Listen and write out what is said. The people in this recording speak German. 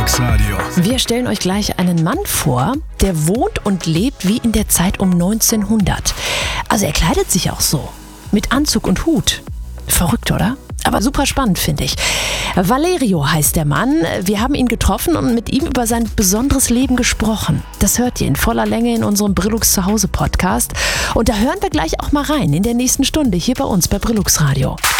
Brillux Radio. Wir stellen euch gleich einen Mann vor, der wohnt und lebt wie in der Zeit um 1900. Also er kleidet sich auch so, mit Anzug und Hut. Verrückt, oder? Aber super spannend, finde ich. Valerio heißt der Mann. Wir haben ihn getroffen und mit ihm über sein besonderes Leben gesprochen. Das hört ihr in voller Länge in unserem Brillux Zuhause Podcast. Und da hören wir gleich auch mal rein in der nächsten Stunde hier bei uns bei Brillux Radio.